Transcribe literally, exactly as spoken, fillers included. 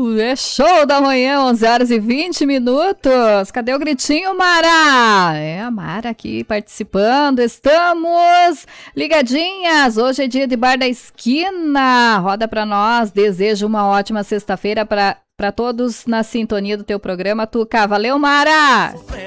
É show da manhã, onze horas e vinte minutos. Cadê o gritinho, Mara? É, a Mara aqui participando. Estamos ligadinhas. Hoje é dia de Bar da Esquina. Roda pra nós. Desejo uma ótima sexta-feira para para todos na sintonia do teu programa, Tuca. Valeu, Mara!